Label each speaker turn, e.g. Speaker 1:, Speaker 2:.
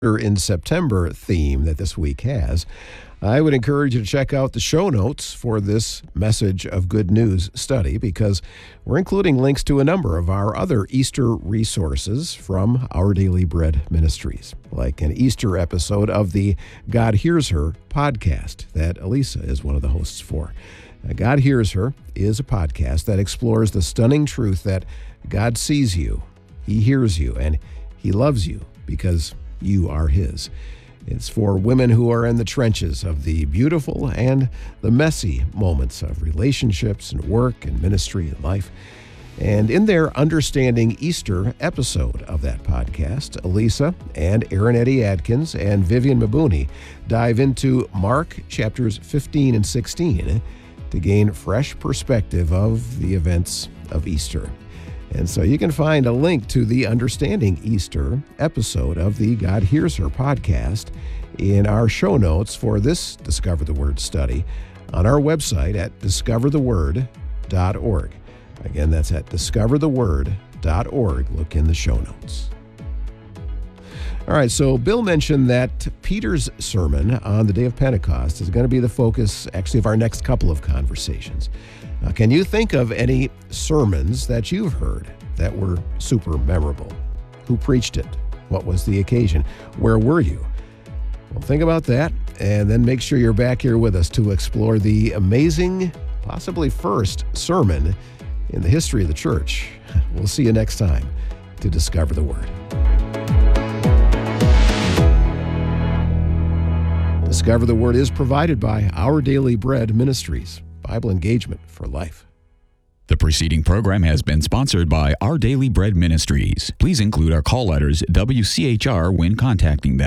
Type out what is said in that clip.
Speaker 1: in September theme that this week has, I would encourage you to check out the show notes for this Message of Good News study, because we're including links to a number of our other Easter resources from Our Daily Bread Ministries, like an Easter episode of the God Hears Her podcast that Elisa is one of the hosts for. God Hears Her is a podcast that explores the stunning truth that God sees you, He hears you, and He loves you because you are His. It's for women who are in the trenches of the beautiful and the messy moments of relationships and work and ministry and life. And in their Understanding Easter episode of that podcast, Elisa and Aaron Eddie Adkins and Vivian Mabuni dive into Mark chapters 15 and 16 to gain fresh perspective of the events of Easter. And so you can find a link to the Understanding Easter episode of the God Hears Her podcast in our show notes for this Discover the Word study on our website at discovertheword.org. Again, that's at discovertheword.org. Look in the show notes. All right, so Bill mentioned that Peter's sermon on the day of Pentecost is going to be the focus, actually, of our next couple of conversations. Now, can you think of any sermons that you've heard that were super memorable? Who preached it? What was the occasion? Where were you? Well, think about that, and then make sure you're back here with us to explore the amazing, possibly first sermon in the history of the church. We'll see you next time to Discover the Word. Discover the Word is provided by Our Daily Bread Ministries. Bible engagement for life.
Speaker 2: The preceding program has been sponsored by Our Daily Bread Ministries. Please include our call letters WCHR when contacting them.